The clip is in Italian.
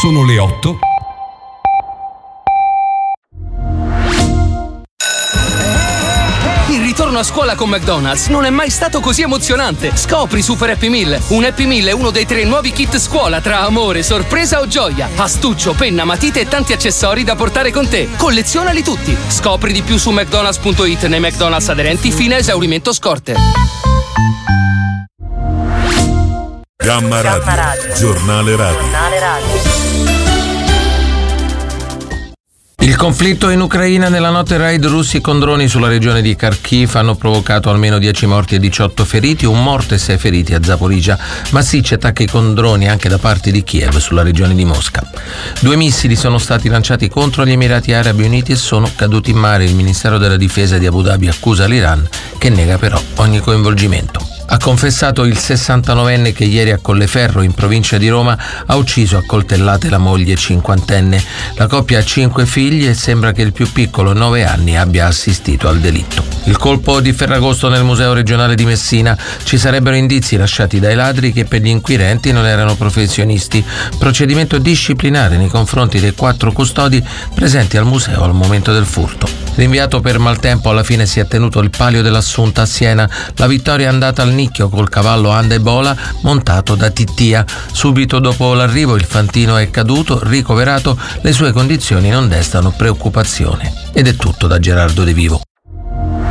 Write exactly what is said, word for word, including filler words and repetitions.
Sono le otto. Il ritorno a scuola con McDonald's non è mai stato così emozionante. Scopri Super Happy Meal. Un Happy Meal è uno dei tre nuovi kit scuola tra amore, sorpresa o gioia. Astuccio, penna, matite e tanti accessori da portare con te. Collezionali tutti. Scopri di più su mcdonalds punto it nei McDonald's aderenti fino a esaurimento scorte. Gamma Radio, Gamma Radio. Giornale Radio. Giornale Radio. Il conflitto in Ucraina. Nella notte raid russi con droni sulla regione di Kharkiv hanno provocato almeno dieci morti e diciotto feriti, un morto e sei feriti a Zaporizhzhia. Massicci attacchi con droni anche da parte di Kiev sulla regione di Mosca. Due missili sono stati lanciati contro gli Emirati Arabi Uniti e sono caduti in mare. Il Ministero della Difesa di Abu Dhabi accusa l'Iran, che nega però ogni coinvolgimento. Ha confessato il sessantanovenne che ieri a Colleferro, in provincia di Roma, ha ucciso a coltellate la moglie cinquantenne. La coppia ha cinque figli e sembra che il più piccolo, nove anni, abbia assistito al delitto. Il colpo di Ferragosto nel Museo regionale di Messina. Ci sarebbero indizi lasciati dai ladri che per gli inquirenti non erano professionisti. Procedimento disciplinare nei confronti dei quattro custodi presenti al museo al momento del furto. Rinviato per maltempo, alla fine si è tenuto il Palio dell'Assunta a Siena. La vittoria è andata al nicchio col cavallo Anda e Bola montato da Tittia. Subito dopo l'arrivo il fantino è caduto, ricoverato, le sue condizioni non destano preoccupazione. Ed è tutto da Gerardo De Vivo.